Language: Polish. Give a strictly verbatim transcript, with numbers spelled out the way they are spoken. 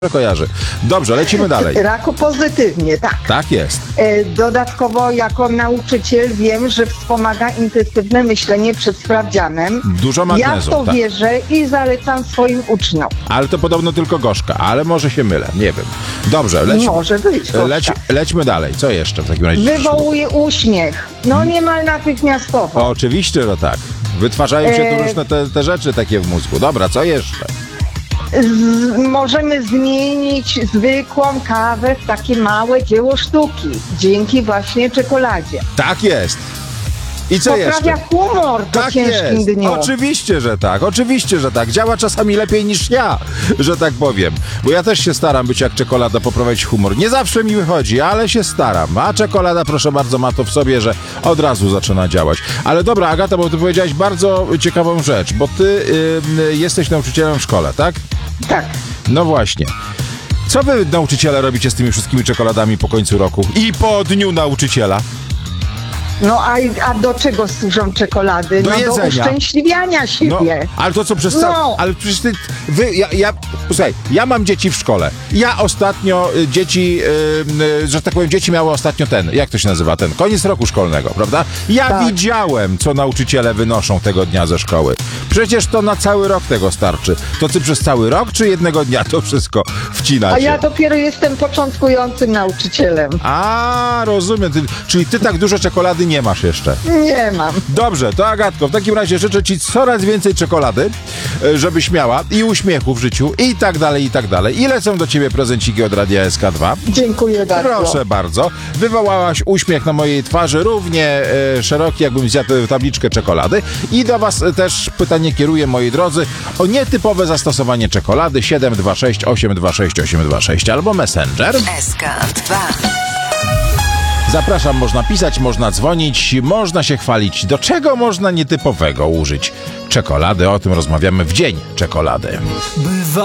kojarzy. Dobrze, lecimy dalej. Raku pozytywnie, tak. Tak jest. E, Dodatkowo jako nauczyciel wiem, że wspomaga intensywne myślenie przed sprawdzianem. Dużo magnezu. Ja w to tak. wierzę i zalecam swoim uczniom. Ale to podobno tylko gorzka, ale może się mylę, nie wiem. Dobrze, leć, Może być gorzka. leć, lećmy dalej. Co jeszcze w takim razie? Wywołuje uśmiech. No niemal natychmiastowo. O, oczywiście, że tak. Wytwarzają się tu E- różne te, te rzeczy takie w mózgu. Dobra, co jeszcze? Z, możemy zmienić zwykłą kawę w takie małe dzieło sztuki. Dzięki właśnie czekoladzie. Tak jest. I co Poprawia jeszcze? humor po Tak ciężkim jest. dniu. Oczywiście, że tak. Oczywiście, że tak. Działa czasami lepiej niż ja, że tak powiem. Bo ja też się staram być jak czekolada, poprawiać humor. Nie zawsze mi wychodzi, ale się staram. A czekolada, proszę bardzo, ma to w sobie, że od razu zaczyna działać. Ale dobra, Agata, bo ty powiedziałaś bardzo ciekawą rzecz, bo ty y, jesteś nauczycielem w szkole, tak? Tak. No właśnie. Co wy, nauczyciele, robicie z tymi wszystkimi czekoladami po końcu roku? I po dniu nauczyciela? No a, a do czego służą czekolady? Do no jedzenia. do uszczęśliwiania No, siebie. ale to co przez cały... No. Ale przecież ty... Wy, ja, ja, słuchaj, ja mam dzieci w szkole. Ja ostatnio y, dzieci, y, y, że tak powiem, dzieci miały ostatnio ten, jak to się nazywa, ten, koniec roku szkolnego, prawda? Ja Tak. widziałem, co nauczyciele wynoszą tego dnia ze szkoły. Przecież to na cały rok tego starczy. To ty przez cały rok, czy jednego dnia to wszystko wcinacie? A ja dopiero jestem początkującym nauczycielem. A, rozumiem. Ty, czyli ty tak dużo czekolady nie masz jeszcze. Nie mam. Dobrze, to Agatko, w takim razie życzę ci coraz więcej czekolady, e, żebyś miała i uśmiechu w życiu i tak dalej, i tak dalej. I lecą do ciebie prezenciki od Radia S K dwa. Dziękuję bardzo. Proszę bardzo. Wywołałaś uśmiech na mojej twarzy, równie e, szeroki, jakbym zjadł tabliczkę czekolady. I do was e, też pytanie kieruję, moi drodzy, o nietypowe zastosowanie czekolady siedem dwa sześć osiem dwa sześć osiem dwa sześć albo Messenger. S K dwa. Zapraszam, można pisać, można dzwonić, można się chwalić. Do czego można nietypowego użyć czekolady? O tym rozmawiamy w Dzień Czekolady. Bywa